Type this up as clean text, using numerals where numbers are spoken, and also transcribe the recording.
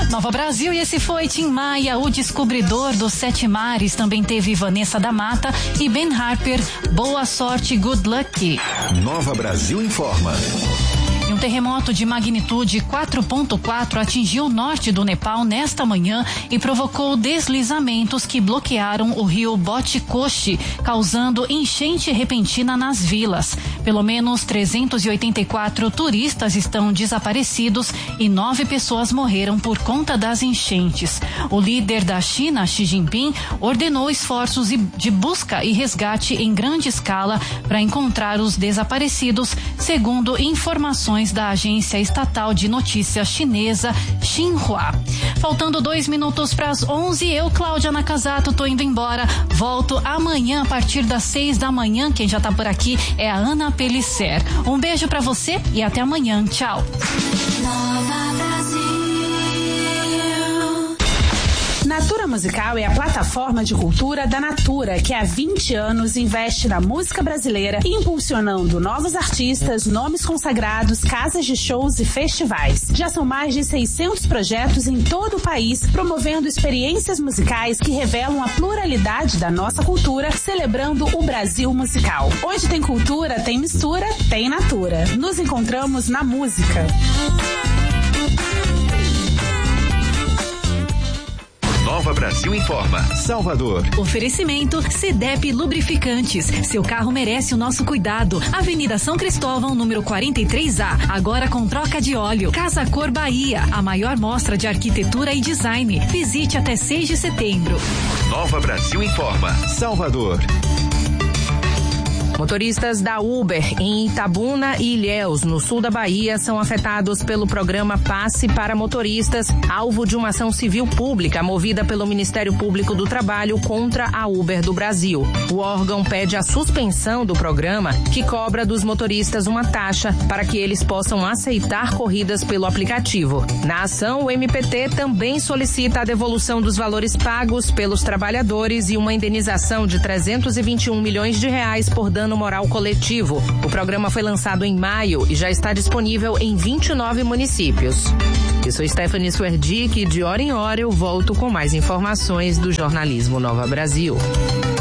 Nova Brasil, e esse foi Tim Maia, o descobridor dos 7 mares. Também teve Vanessa da Mata e Ben Harper, Boa Sorte, Good Luck. Nova Brasil informa. Um terremoto de magnitude 4.4 atingiu o norte do Nepal nesta manhã e provocou deslizamentos que bloquearam o rio Botikoshi, causando enchente repentina nas vilas. Pelo menos 384 turistas estão desaparecidos e 9 pessoas morreram por conta das enchentes. O líder da China, Xi Jinping, ordenou esforços de busca e resgate em grande escala para encontrar os desaparecidos, segundo informações da agência estatal de notícias chinesa Xinhua. Faltando 2 minutos para as 11, eu, Cláudia Nakazato, tô indo embora. Volto amanhã a partir das 6 da manhã. Quem já tá por aqui é a Ana Pellicer. Um beijo para você e até amanhã. Tchau. Nova Brasil. Natura Musical é a plataforma de cultura da Natura, que há 20 anos investe na música brasileira, impulsionando novos artistas, nomes consagrados, casas de shows e festivais. Já são mais de 600 projetos em todo o país, promovendo experiências musicais que revelam a pluralidade da nossa cultura, celebrando o Brasil musical. Onde tem cultura, tem mistura, tem Natura. Nos encontramos na música. Nova Brasil informa. Salvador. Oferecimento CDEP Lubrificantes. Seu carro merece o nosso cuidado. Avenida São Cristóvão, número 43A. Agora com troca de óleo. Casa Cor Bahia. A maior mostra de arquitetura e design. Visite até 6 de setembro. Nova Brasil informa. Salvador. Motoristas da Uber em Itabuna e Ilhéus, no sul da Bahia, são afetados pelo programa Passe para Motoristas, alvo de uma ação civil pública movida pelo Ministério Público do Trabalho contra a Uber do Brasil. O órgão pede a suspensão do programa, que cobra dos motoristas uma taxa para que eles possam aceitar corridas pelo aplicativo. Na ação, o MPT também solicita a devolução dos valores pagos pelos trabalhadores e uma indenização de 321 milhões de reais por dano moral coletivo. O programa foi lançado em maio e já está disponível em 29 municípios. Eu sou Stephanie Swerdick e de hora em hora eu volto com mais informações do jornalismo Nova Brasil.